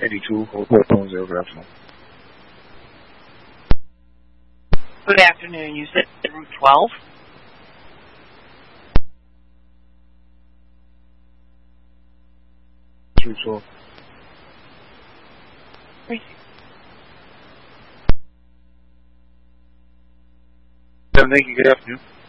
82, hold 0, good afternoon. Good afternoon. You said Route 12? Route 12. Thank you, good afternoon.